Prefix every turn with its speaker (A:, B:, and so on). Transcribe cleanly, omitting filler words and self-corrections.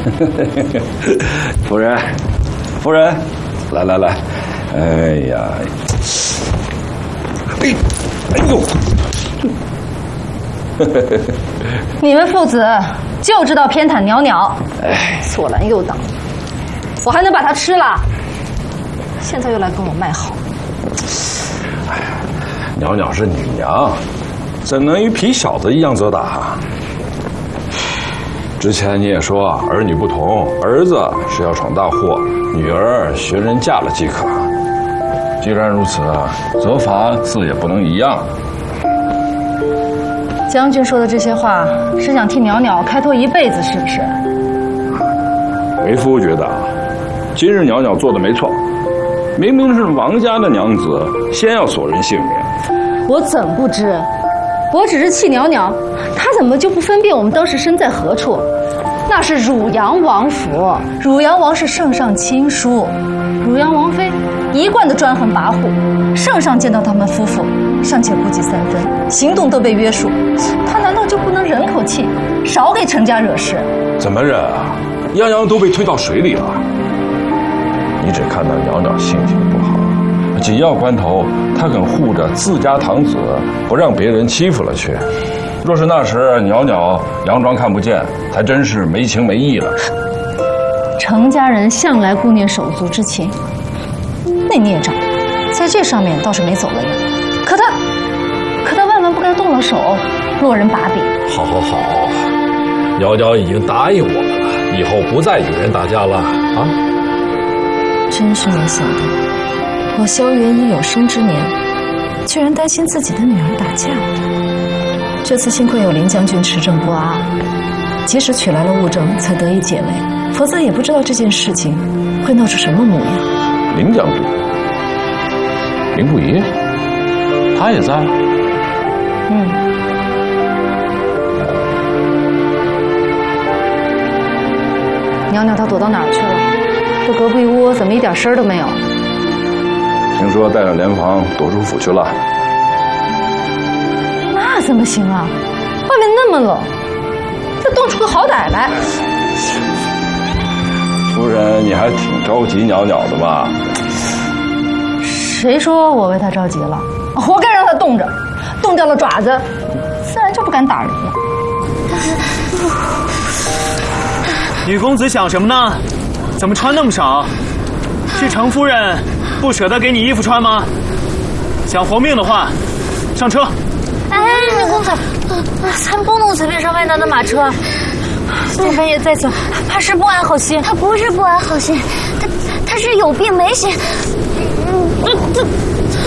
A: 夫人，夫人，来来来，哎呀，哎呦！
B: 你们父子就知道偏袒袅袅，左拦右挡，我还能把他吃了？现在又来跟我卖好。
A: 哎呀，袅袅是女娘，怎能与痞小子一样责打？之前你也说儿女不同，儿子是要闯大祸，女儿学人嫁了即可。既然如此，责罚自也不能一样。
B: 将军说的这些话，是想替袅袅开脱一辈子，是不是？
A: 为夫觉得，今日袅袅做的没错，明明是王家的娘子，先要索人性命。
B: 我怎不知？我只是气袅袅，她怎么就不分辨我们当时身在何处？那是汝阳王府，汝阳王是圣上亲疏，汝阳王妃一贯的专横跋扈，圣上见到他们夫妇，尚且顾忌3分，行动都被约束，他难道就不能忍口气，少给程家惹事？
A: 怎么忍啊？样样都被推到水里了。你只看到袅袅性情不好，紧要关头，她肯护着自家堂子，不让别人欺负了去。若是那时袅袅佯装看不见，还真是没情没义了。
B: 程家人向来顾念手足之情，那孽障在这上面倒是没走了样。可他万万不该动了手，落人把柄。
C: 好，袅袅已经答应我们了，以后不再与人打架了啊！
B: 真是没想到，我萧元已有生之年，居然担心自己的女儿打架。这次幸亏有林将军持证不阿，及时取来了物证，才得以解围，否则也不知道这件事情会闹出什么模样。
A: 林将军，林不疑，他也在。
B: 袅袅她躲到哪儿去了？这隔壁屋怎么一点声都没有？
A: 听说带着联防躲出府去了。
B: 那怎么行啊？外面那么冷，再冻出个好歹来。
A: 夫人，你还挺着急袅袅的嘛？
B: 谁说我为她着急了？活该让她冻着，冻掉了爪子，自然就不敢打人了。
D: 女公子想什么呢？怎么穿那么少？是程夫人不舍得给你衣服穿吗？想活命的话，上车。
E: 哎，女公子，咱不能随便上外男的马车。今半夜在此，怕是不安好心。他不是不安好心，他是有病没心。